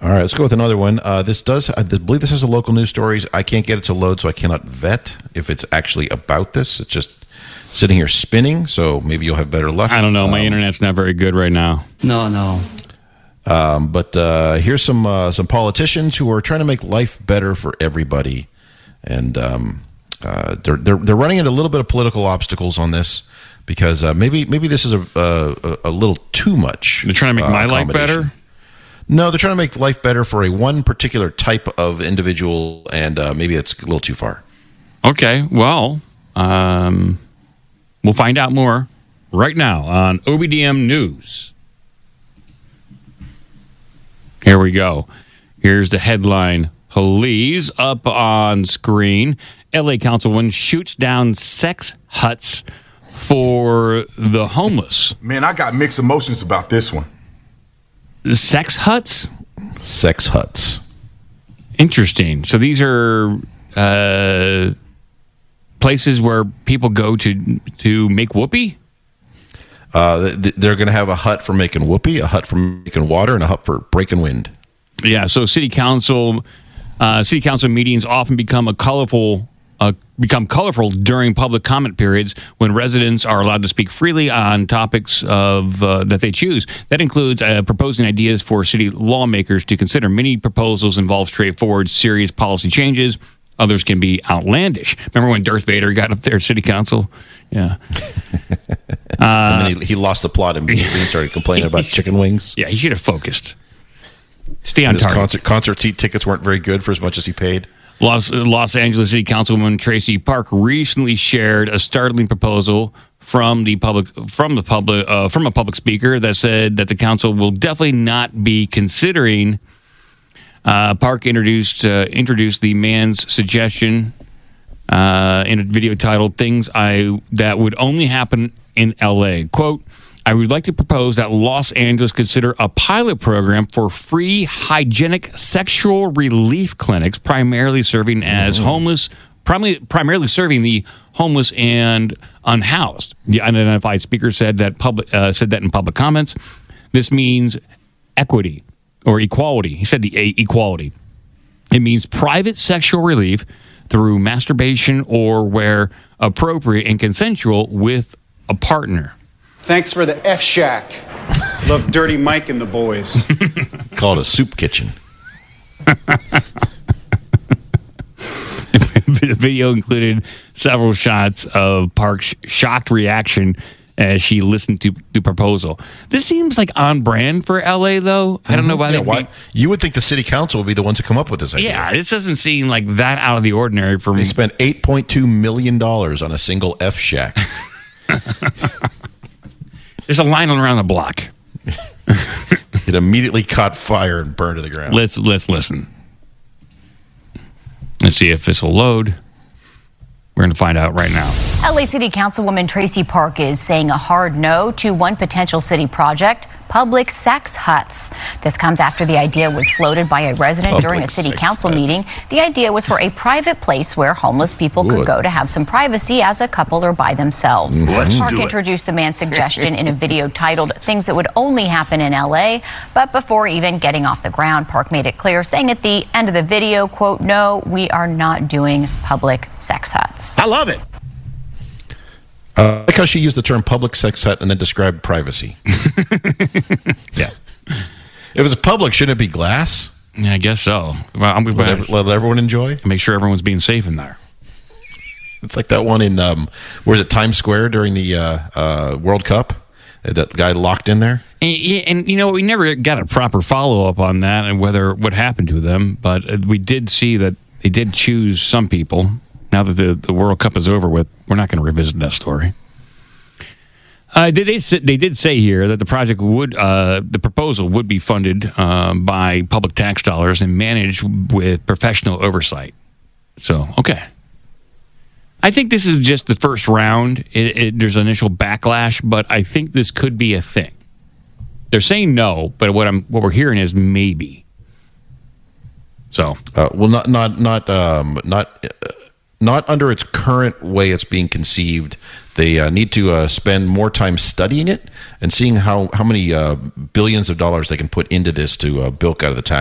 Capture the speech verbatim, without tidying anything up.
All right, let's go with another one. Uh, this does, I believe this has a local news stories. I can't get it to load, so I cannot vet if it's actually about this. It's just sitting here spinning, so maybe you'll have better luck. I don't know. My um, internet's not very good right now. No, no. Um, but uh, here's some uh, some politicians who are trying to make life better for everybody, and um, uh, they're they're they're running into a little bit of political obstacles on this because uh, maybe maybe this is a, a a little too much. They're trying to make uh, my life better. No, they're trying to make life better for a one particular type of individual, and uh, maybe it's a little too far. Okay, well, um, we'll find out more right now on O B D M News. Here we go. Here's the headline. Please, up on screen. L A councilwoman shoots down sex huts for the homeless. Man, I got mixed emotions about this one. Sex huts? Sex huts. Interesting. So these are uh, places where people go to to make whoopee? Uh, they're going to have a hut for making whoopee, a hut for making water, and a hut for breaking wind. Yeah, so city council uh, city council meetings often become a colorful uh, become colorful during public comment periods when residents are allowed to speak freely on topics of uh, that they choose. That includes uh, proposing ideas for city lawmakers to consider. Many proposals involve straightforward, serious policy changes. Others can be outlandish. Remember when Darth Vader got up there at city council? Yeah. Uh, and then he, he lost the plot immediately and started complaining about chicken wings. Yeah, he should have focused. Stay on His target. Concert, concert seat tickets weren't very good for as much as he paid. Los, Los Angeles City Councilwoman Tracy Park recently shared a startling proposal from the public from the public uh, from a public speaker that said that the council will definitely not be considering. Uh, Park introduced uh, introduced the man's suggestion uh, in a video titled "Things I That Would Only Happen in L A" Quote, I would like to propose that Los Angeles consider a pilot program for free hygienic sexual relief clinics, primarily serving as mm-hmm. homeless, primarily, primarily serving the homeless and unhoused. The unidentified speaker said that public uh, said that in public comments. This means equity or equality. He said the a- equality. It means private sexual relief through masturbation or where appropriate and consensual with a partner. Thanks for the F Shack. Love Dirty Mike and the boys. Call it a soup kitchen. The video included several shots of Park's shocked reaction as she listened to the proposal. This seems like on brand for L A, though. I don't know why yeah, they. why? Be... You would think the city council would be the ones to come up with this idea. Yeah, this doesn't seem like that out of the ordinary for me. They spent eight point two million dollars on a single F Shack. There's a line around the block. It immediately caught fire and burned to the ground. Let's let's listen. Let's see if this will load. We're going to find out right now. L A City Councilwoman Tracy Park is saying a hard no to one potential city project, public sex huts. This comes after the idea was floated by a resident Public during a city council huts. meeting. The idea was for a private place where homeless people could Ooh. go to have some privacy as a couple or by themselves. Let's Park do it. introduced the man's suggestion in a video titled Things That Would Only Happen in L A. But before even getting off the ground, Park made it clear, saying at the end of the video, quote, no, we are not doing public sex huts. I love it. Uh, I like how she used the term public sex hut and then described privacy. Yeah. If it's public, shouldn't it be glass? Yeah, I guess so. Well, I'm going Let, ev- let everyone enjoy? to make sure everyone's being safe in there. It's like that one in, um, where is it, Times Square during the uh, uh, World Cup? That guy locked in there? And, yeah, and you know, we never got a proper follow-up on that and whether what happened to them, but uh, we did see that they did choose some people. Now that the, the World Cup is over with, we're not going to revisit that story. Uh, they, they they did say here that the project would, uh, the proposal would be funded um, by public tax dollars and managed with professional oversight. So, okay. I think this is just the first round. It, it, there's initial backlash, but I think this could be a thing. They're saying no, but what I'm what we're hearing is maybe. So, uh, well, not not not um, not. Uh, Not under its current way it's being conceived. They uh, need to uh, spend more time studying it and seeing how, how many uh, billions of dollars they can put into this to uh, bilk out of the tax.